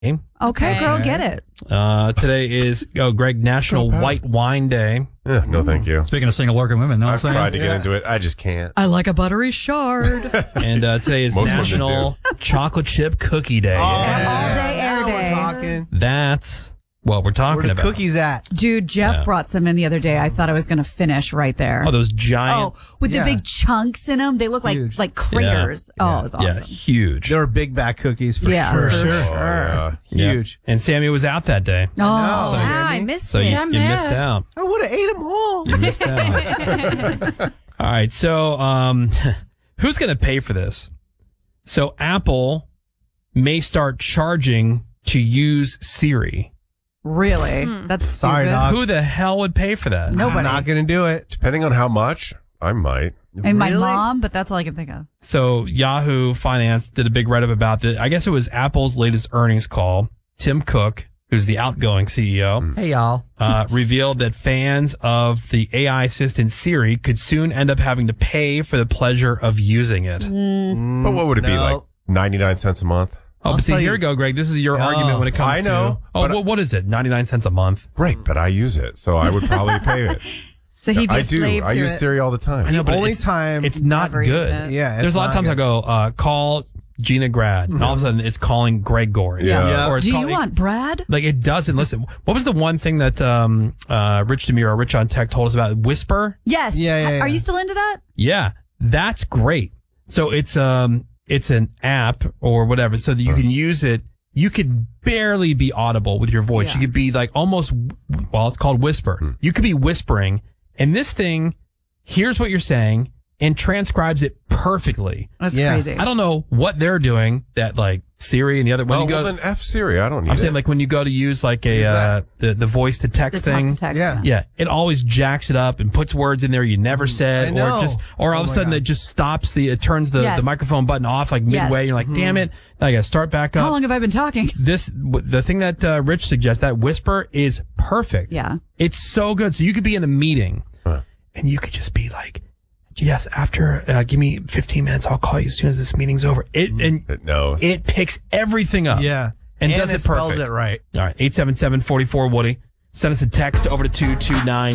Okay, girl, get it. Today is, Greg, National White Wine Day. No, thank you. Speaking of single working women, I've tried to get into it. I just can't. I like a buttery shard. And today is Most women National Chocolate Chip Cookie Day. All day, air day. Talking. That's what we're talking Where the about. cookies at? Dude, Jeff brought some in the other day. I thought I was going to finish right there. Oh, those giant. With the big chunks in them. They look Huge. like craters. Oh, it was awesome. Yeah, huge. There were big back cookies for sure. Oh, yeah. Huge. And Sammy was out that day. Oh, No. Wow, I missed So it. you missed out. I would have ate them all. You missed out. All right. So, who's going to pay for this? So Apple may start charging to use Siri. really? That's Sorry, stupid. dog. Who the hell would pay for that? Nobody. I'm not going to do it. Depending on how much, I might. And my Really? mom, but that's all I can think of. So Yahoo Finance did a big write-up about this. I guess it was Apple's latest earnings call. Tim Cook, who's the outgoing CEO, Hey, y'all. revealed that fans of the AI assistant Siri could soon end up having to pay for the pleasure of using it. But what would it be, no. like 99 cents a month? Oh, but see, tell here you- we go, Greg. This is your argument when it comes I know, to... Oh, but- what is it? 99 cents a month? Right, but I use it, so I would probably pay it. So he'd be I a do. slave I to use it. Siri all the time. I know, but only it's, time it's not Never use good. it. Yeah, it's There's a lot of not times good. I go, call Gina Grad, and all of a sudden it's calling Greg Gorey. Yeah. Or it's Do you calling, want Brad? Like, it doesn't. Listen, what was the one thing that Rich DeMuro, Rich on Tech, told us about? Whisper? Yes. Yeah. Are you still into that? Yeah, that's great. So it's an app or whatever, so that you can use it. You could barely be audible with your voice. Yeah. You could be like almost, well, it's called Whisper. You could be whispering, and this thing hears what you're saying and transcribes it perfectly. That's Yeah. crazy. I don't know what they're doing that like Siri and the other, when Well, you go, then F Siri. I don't need I'm it. saying like when you go to use like Use the that. voice to The text talk thing. to text. Yeah. Yeah, it always jacks it up and puts words in there you never said, I know. or all Oh of a my sudden God. it just stops it turns the Yes. microphone button off like midway. Yes. And you're like, damn it, now I gotta start back up. How long have I been talking? The thing that Rich suggests, that Whisper is perfect. Yeah. It's so good. So you could be in a meeting and you could just be like, yes, after, give me 15 minutes, I'll call you as soon as this meeting's over. And It knows. it picks everything up. Yeah. And does it spells perfect. it right. All right. 877-44-WOODY. Send us a text over to 229.